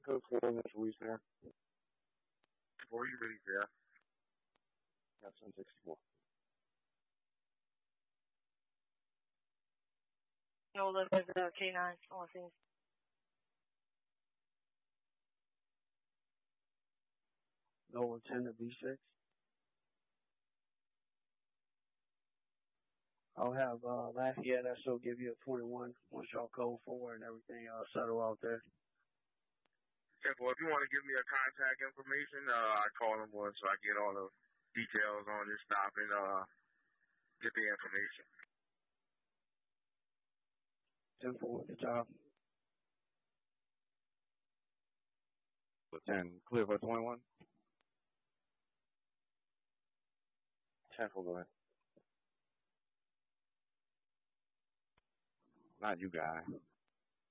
Code 4, Mr. Wiesner. Before you ready there? That's 1064. No, look at the K9 on things. No 10 to B6. I'll have Lafayette SO give you a 21 once y'all go forward and everything settle out there. Okay, well, if you want to give me a contact information, I call them once so I get all the details on your stop and get the information. 10-4, good job. 10, clear for 21. 10-4, go ahead. Not you guys.